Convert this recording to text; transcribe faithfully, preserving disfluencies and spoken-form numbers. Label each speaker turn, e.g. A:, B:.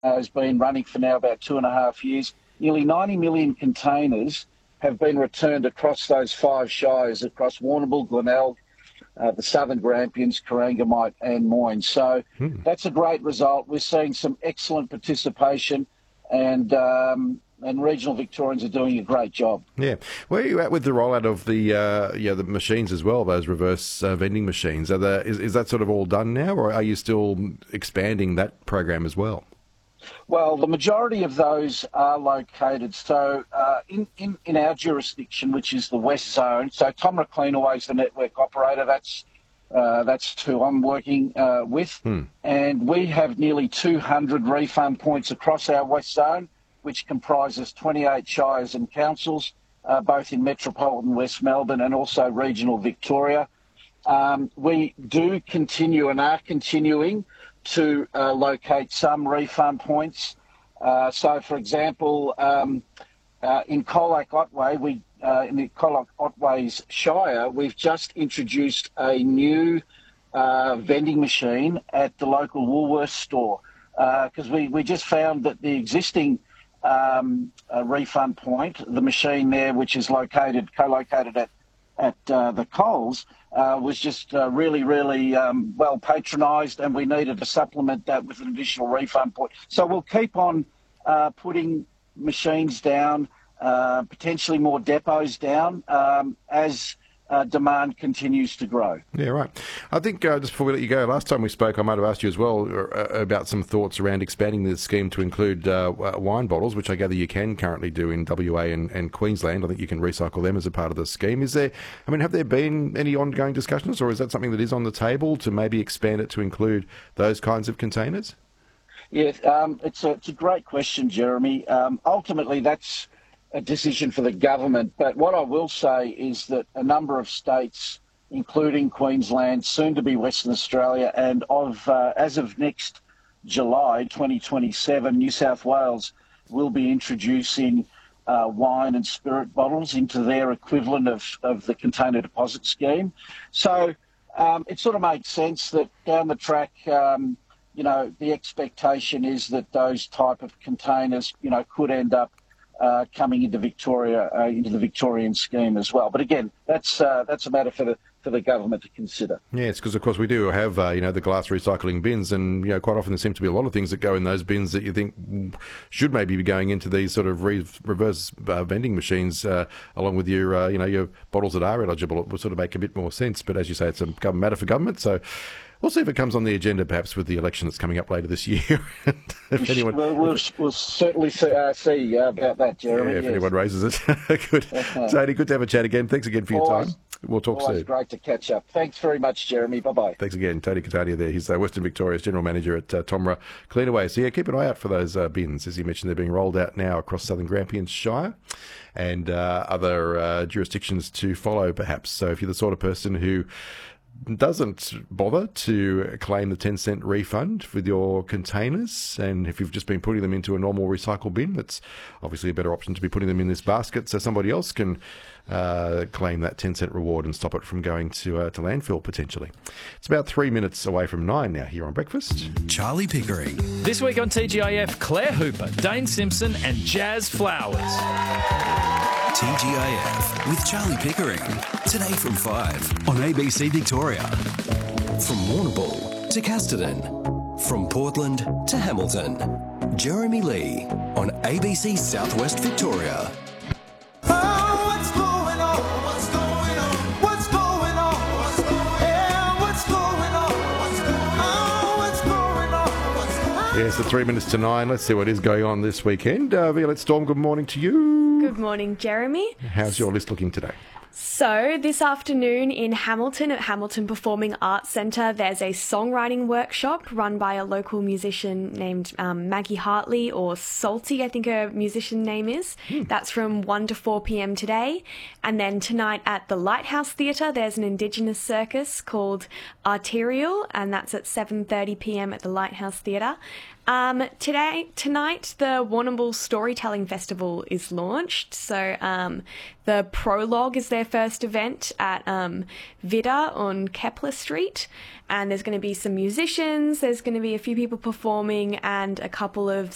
A: has been running for now about two and a half years. Nearly ninety million containers have been returned across those five shires, across Warrnambool, Glenelg, uh, the Southern Grampians, Corangamite and Moyne. So hmm. that's a great result. We're seeing some excellent participation, and um, and regional Victorians are doing a great job.
B: Yeah. Where are you at with the rollout of the uh, yeah the machines as well, those reverse uh, vending machines? Are the, is, is that sort of all done now, or are you still expanding that program as well?
A: Well, the majority of those are located. So uh, in, in, in our jurisdiction, which is the West Zone, so Tomra Cleanaway is the network operator. That's uh, that's who I'm working uh, with. Hmm. And we have nearly two hundred refund points across our West Zone, which comprises twenty-eight shires and councils, uh, both in metropolitan West Melbourne and also regional Victoria. Um, we do continue and are continuing to uh, locate some refund points. Uh, so, for example, um, uh, in Colac Otway, we uh, in the Colac Otway's Shire, we've just introduced a new uh, vending machine at the local Woolworths store because uh, we, we just found that the existing um, uh, refund point, the machine there, which is located co-located at at uh, the Coles, uh, was just uh, really, really um, well patronised, and we needed to supplement that with an additional refund point. So we'll keep on uh, putting machines down, uh, potentially more depots down, um, as uh, demand continues to grow.
B: Yeah, right. I think uh, just before we let you go, last time we spoke, I might have asked you as well uh, about some thoughts around expanding the scheme to include uh, wine bottles, which I gather you can currently do in W A and, and Queensland. I think you can recycle them as a part of the scheme. Is there, I mean, have there been any ongoing discussions, or is that something that is on the table to maybe expand it to include those kinds of containers?
A: Yeah, um, it's, a, it's a great question, Jeremy. Um, ultimately, that's a decision for the government. But what I will say is that a number of states, including Queensland, soon to be Western Australia, and of uh, as of next July twenty twenty-seven, New South Wales will be introducing uh, wine and spirit bottles into their equivalent of, of the container deposit scheme. So um, it sort of makes sense that down the track, um, you know, the expectation is that those type of containers, you know, could end up Uh, coming into Victoria, uh, into the Victorian scheme as well. But again, that's uh, that's a matter for the for the government to consider.
B: Yes, because of course we do have uh, you know the glass recycling bins, and you know quite often there seem to be a lot of things that go in those bins that you think should maybe be going into these sort of re- reverse uh, vending machines, uh, along with your uh, you know your bottles that are eligible. It would sort of make a bit more sense. But as you say, it's a government matter for government, so. We'll see if it comes on the agenda, perhaps, with the election that's coming up later this year. if anyone,
A: we'll, we'll, we'll certainly see, uh, see uh, about that, Jeremy.
B: Yeah, if
A: yes.
B: anyone raises it. Good. Uh-huh. Tony, good to have a chat again. Thanks again for your
A: always,
B: time. We'll talk
A: always
B: soon.
A: Great to catch up. Thanks very much, Jeremy. Bye-bye.
B: Thanks again. Tony Catania there. He's uh, Western Victoria's General Manager at uh, Tomra Cleanaway. So, yeah, keep an eye out for those uh, bins. As you mentioned, they're being rolled out now across Southern Grampians Shire and uh, other uh, jurisdictions to follow, perhaps. So if you're the sort of person who doesn't bother to claim the ten cent refund with your containers, and if you've just been putting them into a normal recycle bin, that's obviously a better option to be putting them in this basket so somebody else can uh, claim that ten cent reward and stop it from going to uh, to landfill potentially. It's about three minutes away from nine now here on Breakfast.
C: Charlie Pickering.
D: This week on T G I F, Claire Hooper, Dane Simpson and Jazz Flowers.
C: T G I F with Charlie Pickering. Today from five on A B C Victoria. From Warrnambool to Casterton. From Portland to Hamilton. Jeremy Lee on A B C Southwest Victoria.
B: Yes, at three minutes to nine. Let's see what is going on this weekend. Uh, Violet Storm, good morning to you.
E: Good morning, Jeremy.
B: How's your list looking today?
E: So, this afternoon in Hamilton at Hamilton Performing Arts Centre, there's a songwriting workshop run by a local musician named um, Maggie Hartley, or Salty, I think her musician name is. Hmm. That's from one to four p.m. today. And then tonight at the Lighthouse Theatre, there's an Indigenous circus called Arterial, and that's at seven thirty p.m. at the Lighthouse Theatre. Um, today, tonight, the Warrnambool Storytelling Festival is launched. So um, the Prologue is their first event at um, Vida on Kepler Street. And there's going to be some musicians, there's going to be a few people performing, and a couple of